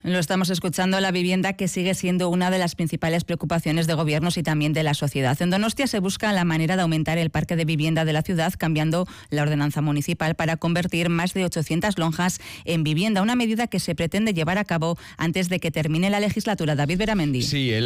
Lo estamos escuchando, la vivienda que sigue siendo una de las principales preocupaciones de gobiernos y también de la sociedad. En Donostia se busca la manera de aumentar el parque de vivienda de la ciudad cambiando la ordenanza municipal para convertir más de 800 lonjas en vivienda, una medida que se pretende llevar a cabo antes de que termine la legislatura. David Beramendi. Sí,